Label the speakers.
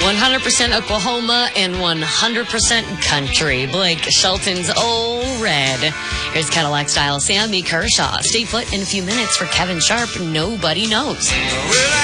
Speaker 1: 100% Oklahoma and 100% country. Blake Shelton's Oh Red. Here's Cadillac Style Sammy Kershaw. Stay put in a few minutes for Kevin Sharp. Nobody knows.